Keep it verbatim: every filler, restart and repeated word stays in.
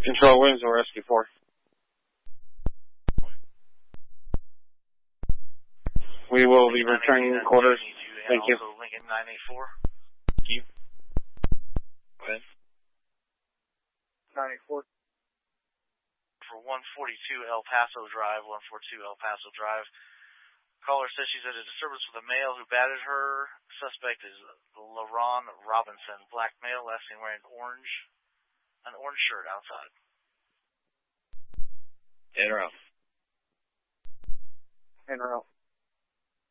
Control Windsor Rescue four. We will be returning quarters. Thank you. Also Lincoln nine eight four. Thank you. Go ahead. nine eight four. For one forty-two El Paso Drive, one forty-two El Paso Drive. Caller says she's at a disturbance with a male who batted her. Suspect is LaRon Robinson, black male, last name wearing orange, an orange shirt outside. In or out? In or out.